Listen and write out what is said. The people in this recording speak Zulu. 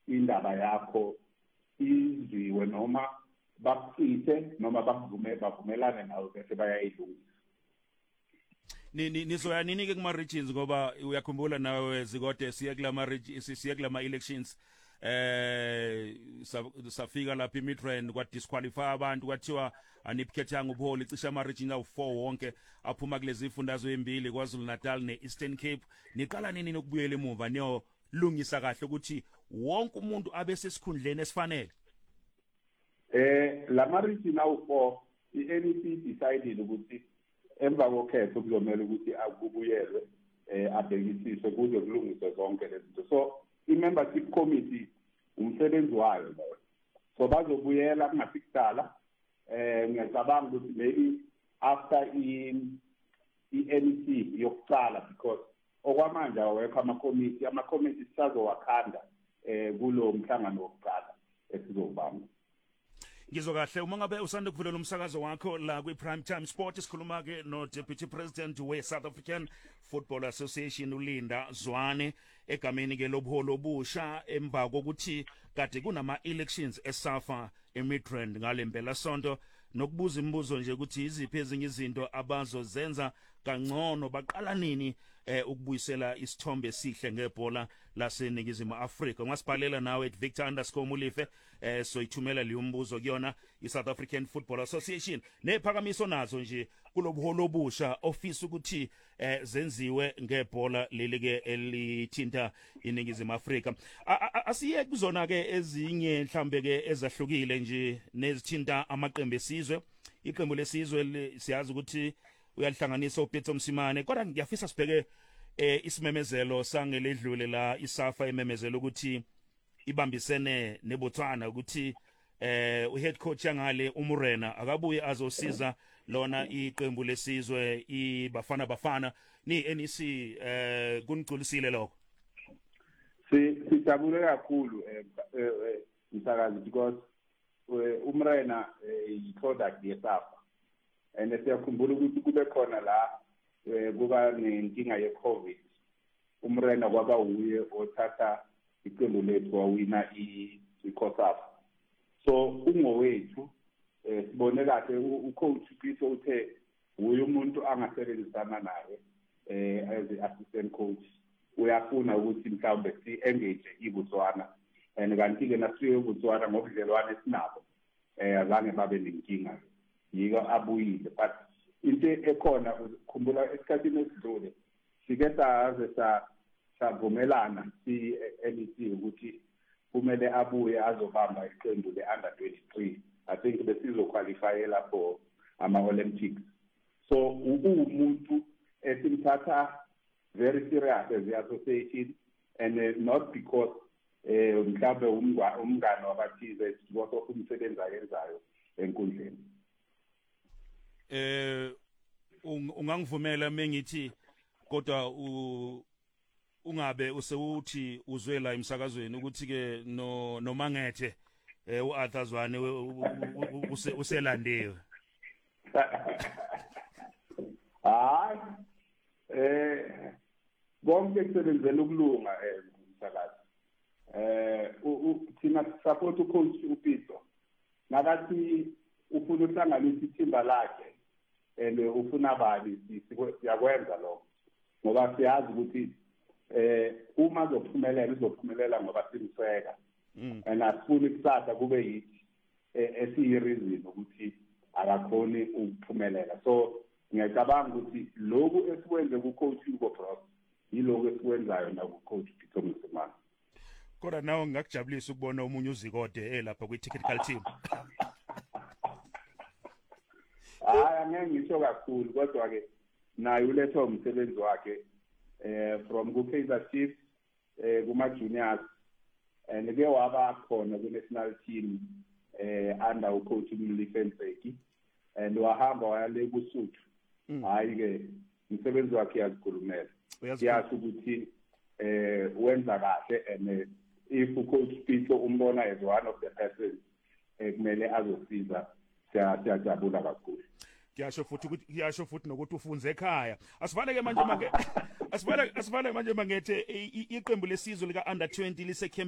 indaba yakho izwiwe noma bakucithe noma bavumelane nawe bese bayayilungisa. Nizoya nini-ke kuma-regions ngoba uyakhumbula nawe Zikode siya kulama elections safika lapha i-Midrand kwadisqualify abantu kwathiwa aniphkhethanga ubuholi cishe ama-region awu-4 wonke aphuma kulezi ifundazwe embili KwaZulu Natal ne-Eastern Cape. Niqala nini nokubuyela emuva niyolungisa kahle ukuthi wonke umuntu abe sesikhundleni esifanele? Lama-region awu-4 i-NEC decided ukuthi emva kokhetho kuzomela ukuthi akubuyelwe abhekisiswe kuze kulungiswe zonke lezi zinto. So i-membership committee umsebenzi wayo loyo. So bazobuyela kungasikudala ngiyacabanga ukuthi maybe after i-NEC yokuqala because okwamanje awekho ama-committee sisazowakhanda kulo mhlangano wokuqala esizobamba. Ngizwa kahle uma ngabe usanda kuvulela umsakazo wakho la kwi-Prime Time Sport sikhuluma ke no Deputy President we-South African Football Association uLinda Zwane egameni ke lobuholo obusha emva kokuthi kade kunama-elections eSAFA eMidrand ngalempela sonto nokubuza imibuzo nje ukuthi iziphi ezinye izinto abazozenza kangcono baqala nini ukubuyisela isithombe esihle ngebhola laseNingizimu Afrika. Ungasibhalela nawe @Victor_Mulife soyithumela leyo mbuzo kuyona iSouth African Football Association nephakamiso nazo nje kulobuholo obusha ofisa ukuthi zenziwe ngebhola leli ke elithinta iNingizimu Afrika. Asiye kuzona ke ezinye mhlambe ke ezahlukile nje nezithinta amaqembu esizwe. Iqembu lesizwe siyazi ukuthi uyalihlanganisa uPetro Msimane kodwa ngiyafisa sibheke isimemezelo sangeledlule la iSAFA imemezelo ukuthi ibambisene neBotswana ukuthi uhead coach yangale uMorena akabuye azosiza lona iqembu lesizwe ibafana ni NEC kunigculisile lokho. Sijabule kakhulu msakazi because uMorena i-product yeSAFA and siyakhumbula ukuthi kube khona la kuba nenkinga ye-COVID uMorena kwaba uye othatha iqembu lethu wawina i-COSAFA. So ungowethu sibone kahle ucoach Pitso uthe uye umuntu angasebenzisana naye as assistant coach uyafuna ukuthi mhlawumbe si-engage iBotswana and kanti ke nasiye eBotswana ngobudlelwane esinabo azange babe nenkinga yiko abuyile but into ekhona ukukhumbula esikhathini esidlule sike savumelana si-NEC ukuthi kumele abuye azobamba iqembu le-under 23. I think besizoqualifyela for ama-Olympics. So umuntu esimthatha very serious as the association and not because mhlawumbe umngane wabathize because of umsebenzi ayenzayo enkundleni. Ungangivumela mengithi kodwa ungabe usewuthi uzwela emsakazweni ukuthi ke nomangethe uArthur Zwane uselandiwe. Hayi bonke kusebenzela ukulunga umsakazi. Thina support ucoach uPitso. Nakathi ufuna uhlanganisa ithimba lakhe and ufuna abali siyakwenza lokho ngoba siyazi ukuthi uma uzophumelela ngoba simseka and asifuni kusasa kube yithi esiyireason ukuthi akakhoni ukuphumelela. So ngiyacabanga ukuthi lokhu esikwenze kucoach Hugo Broos yiloko esikwenzayo na kucoach Pitso Msimane. Kodwa nawe ngakujabulisa ukubona umunye uZikode lapha kwi-technical team. Angeke ngisho kakhulu kodwa ke naye uletha umsebenzi wakhe from ku-Kaizer Chiefs kuma juniors and ke waba khona ku-national team under ucoach Mlifenseki and wahamba wayale kuSuthu. Hayi ke umsebenzi wakhe yazikhulumela yazi ukuthi wenza kahle and if ucoach Pitso umbona as one of the persons kumele azosiza siyajabula kakhulu. Kuyasho futhi nokuthi ufunze ekhaya. Asivale manje mangethe iqembu lesizwe lika under 20 lise